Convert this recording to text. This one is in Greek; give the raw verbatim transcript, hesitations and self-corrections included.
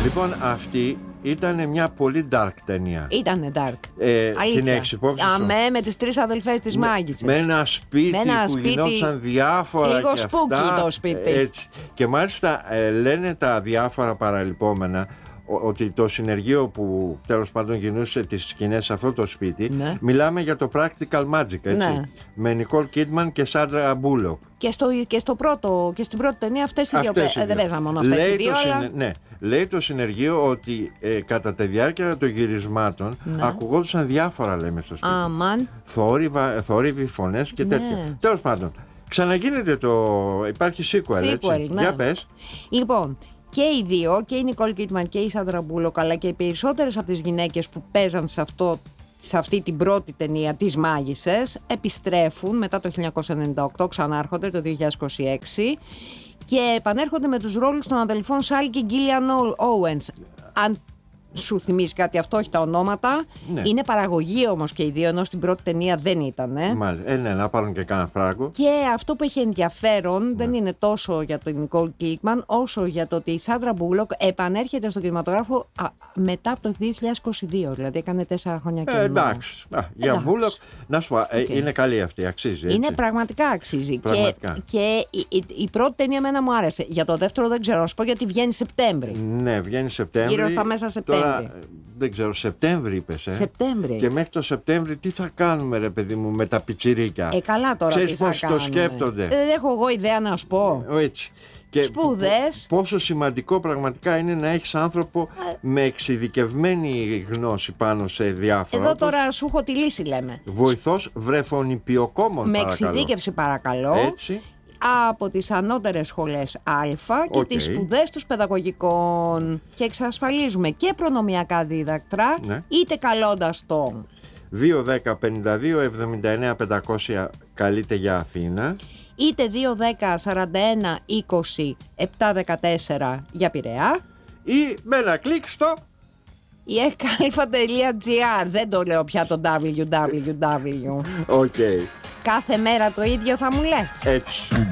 Λοιπόν, αυτή ήταν μια πολύ dark ταινία. Ήτανε dark. Ε, την έχεις υπόψη σου? Αμέ, με τις τρεις αδελφές της μάγισσας. Με ένα σπίτι με ένα που σπίτι, γινόντουσαν διάφορα λίγο και σπούκι αυτά, το σπίτι. Έτσι. Και μάλιστα ε, λένε τα διάφορα παραλυπόμενα ότι το συνεργείο που τέλος πάντων γινούσε τις σκηνές σε αυτό το σπίτι, ναι. μιλάμε για το Practical Magic, έτσι, ναι. με Νικόλ Κίτμαν και Σάντρα Μπούλοκ. Και, στο, και, στο πρώτο, και στην πρώτη ταινία αυτές οι δύο, ε, δεν παίζαμε μόνο αυτές λέει οι δύο, το αλλά... συνε... ναι. Λέει το συνεργείο ότι ε, κατά τη διάρκεια των γυρισμάτων ναι. ακουγόντουσαν διάφορα, λέμε, στο σπίτι. Αμάν. Θόρυβα, θόρυβοι, φωνές και ναι. τέτοια. Τέλος πάντων, ξαναγίνεται το... υπάρχει sequel, sequel έτσι. Ναι. Για πες. Λοιπόν, και οι δύο, και η Νικόλ Κίτμαν και η Σάντρα Μπούλοκ, αλλά και οι περισσότερες από τις γυναίκες που παίζαν σε, αυτό, σε αυτή την πρώτη ταινία, τις μάγισσες, επιστρέφουν μετά το χίλια εννιακόσια ενενήντα οκτώ, ξανάρχονται το δύο χιλιάδες είκοσι έξι και επανέρχονται με τους ρόλους των αδελφών Σάλι και Γκίλιαν Όουενς. Αν σου θυμίζει κάτι αυτό, όχι τα ονόματα. Ναι. Είναι παραγωγή όμως και οι δύο, ενώ στην πρώτη ταινία δεν ήταν. Ε. Μάλιστα. Ε, ναι, να πάρουν και κάνα φράγκο. Και αυτό που έχει ενδιαφέρον ναι. δεν είναι τόσο για τον Νικόλ Κίτμαν, όσο για το ότι η Σάντρα Μπούλοκ επανέρχεται στον κινηματογράφο α, μετά από το δύο χιλιάδες είκοσι δύο. Δηλαδή έκανε τέσσερα χρόνια και ε, εντάξει. Α, για εντάξει. Μπούλοκ, να σου πω, okay. ε, είναι καλή αυτή, αξίζει. Έτσι. Είναι πραγματικά αξίζει. Πραγματικά. Και, και η, η, η πρώτη ταινία εμένα μου άρεσε. Για το δεύτερο δεν ξέρω, να σου πω, γιατί βγαίνει Σεπτέμβρη. Ναι, βγαίνει Σεπτέμβρη. Γύρω στα μέσα Σεπτέμβρη. Τώρα, δεν ξέρω, Σεπτέμβρη είπες, ε. Σεπτέμβρη. Και μέχρι το Σεπτέμβρη τι θα κάνουμε, ρε παιδί μου, με τα πιτσιρίκια. Ε, καλά τώρα. Ξέρεις πώς το σκέπτονται. Δεν έχω εγώ ιδέα να σου πω. Έτσι. Και σπουδές. Πόσο σημαντικό πραγματικά είναι να έχεις άνθρωπο Α... με εξειδικευμένη γνώση πάνω σε διάφορα. Εδώ τώρα σου έχω τη λύση, λέμε. Βοηθός βρεφονιπιοκόμων, με εξειδίκευση, παρακαλώ. Έτσι. Από τις ανώτερες σχολές Α και okay. τις σπουδές τους παιδαγωγικών, και εξασφαλίζουμε και προνομιακά δίδακτρα, ναι. είτε καλώντας το δύο δέκα πενήντα δύο εβδομήντα εννέα πεντακόσια καλείτε για Αθήνα, είτε δύο δέκα σαράντα ένα είκοσι επτά δεκατέσσερα για Πειραιά, ή με ένα κλικ στο η εφ κάλφα τελεία τζι άρ. Δεν το λέω πια το double-u double-u double-u. Okay. Κάθε μέρα το ίδιο θα μου λες. Έτσι.